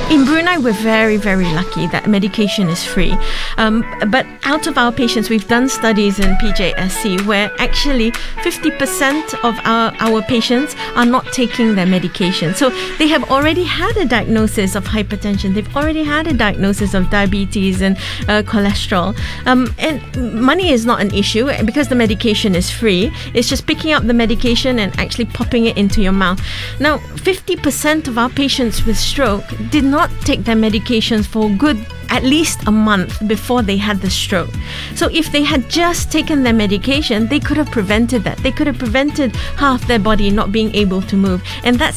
In Brunei, we're very, very lucky that medication is free. But out of our patients, we've done studies in PJSC where actually 50% of our patients are not taking their medication. So they have already had a diagnosis of hypertension. They've already had a diagnosis of diabetes and cholesterol. And money is not an issue because the medication is free. It's just picking up the medication and actually popping it into your mouth. Now, 50% of our patients with stroke did not take their medications for good at least a month before they had the stroke. So if they had just taken their medication, they could have prevented that. They could have prevented half their body not being able to move. And that's